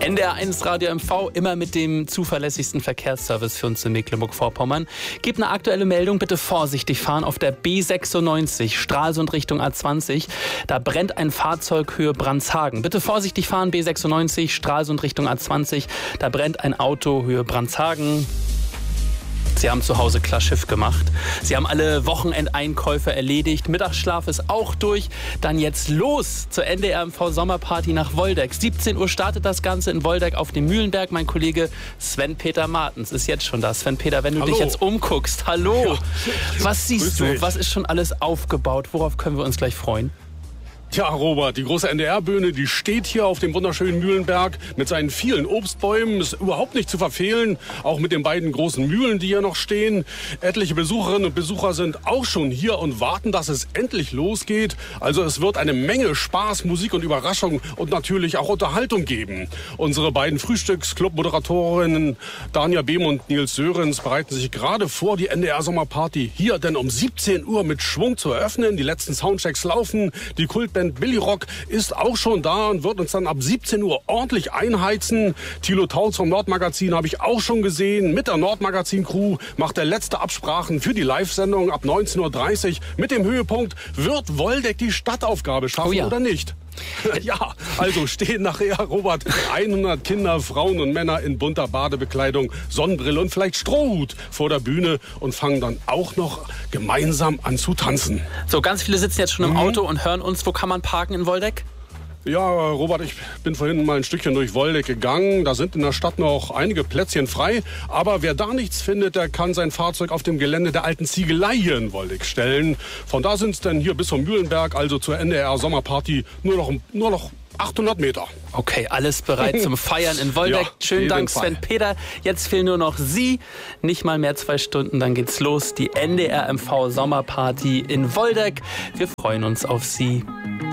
NDR1 Radio MV, immer mit dem zuverlässigsten Verkehrsservice für uns in Mecklenburg-Vorpommern. Gibt eine aktuelle Meldung, bitte vorsichtig fahren auf der B96, Stralsund Richtung A20. Da brennt ein Fahrzeug Höhe Brandshagen. Bitte vorsichtig fahren, B96, Stralsund Richtung A20. Da brennt ein Auto Höhe Brandshagen. Sie haben zu Hause klar Schiff gemacht. Sie haben alle Wochenendeinkäufe erledigt. Mittagsschlaf ist auch durch. Dann jetzt los zur NDR-MV Sommerparty nach Woldeck. 17 Uhr startet das Ganze in Woldeck auf dem Mühlenberg. Mein Kollege Sven-Peter Martens ist jetzt schon da. Sven-Peter, wenn du dich jetzt umguckst, hallo. Ja. Was siehst du? Was ist schon alles aufgebaut? Worauf können wir uns gleich freuen? Ja, Robert, die große NDR-Bühne, die steht hier auf dem wunderschönen Mühlenberg mit seinen vielen Obstbäumen. Ist überhaupt nicht zu verfehlen, auch mit den beiden großen Mühlen, die hier noch stehen. Etliche Besucherinnen und Besucher sind auch schon hier und warten, dass es endlich losgeht. Also es wird eine Menge Spaß, Musik und Überraschung und natürlich auch Unterhaltung geben. Unsere beiden Frühstücks-Club-Moderatorinnen Danja Behm und Nils Sörensen bereiten sich gerade vor, die NDR-Sommerparty hier denn um 17 Uhr mit Schwung zu eröffnen. Die letzten Soundchecks laufen, die Kultband Billy Rock ist auch schon da und wird uns dann ab 17 Uhr ordentlich einheizen. Thilo Tautz vom Nordmagazin habe ich auch schon gesehen. Mit der Nordmagazin-Crew macht er letzte Absprachen für die Live-Sendung ab 19.30 Uhr. Mit dem Höhepunkt, wird Woldeck die Stadtaufgabe schaffen oder nicht? Ja, also stehen nachher, Robert, 100 Kinder, Frauen und Männer in bunter Badebekleidung, Sonnenbrille und vielleicht Strohhut vor der Bühne und fangen dann auch noch gemeinsam an zu tanzen. So, ganz viele sitzen jetzt schon im Auto und hören uns. Wo kann man parken in Woldeck? Ja, Robert, ich bin vorhin mal ein Stückchen durch Woldeck gegangen. Da sind in der Stadt noch einige Plätzchen frei. Aber wer da nichts findet, der kann sein Fahrzeug auf dem Gelände der alten Ziegelei hier in Woldeck stellen. Von da sind es dann hier bis zum Mühlenberg, also zur NDR-Sommerparty, nur noch 800 Meter. Okay, alles bereit zum Feiern in Woldeck. Ja, schönen Dank, Sven-Peter. Jetzt fehlen nur noch Sie. Nicht mal mehr 2 Stunden, dann geht's los. Die NDR-MV Sommerparty in Woldeck. Wir freuen uns auf Sie.